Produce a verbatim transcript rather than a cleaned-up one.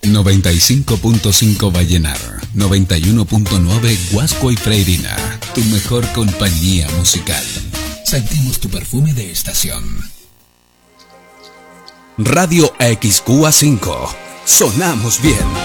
noventa y cinco punto cinco Vallenar, noventa y uno punto nueve Guasco y Freirina, tu mejor compañía musical. Sentimos tu perfume de estación. Radio X Q A cinco, sonamos bien.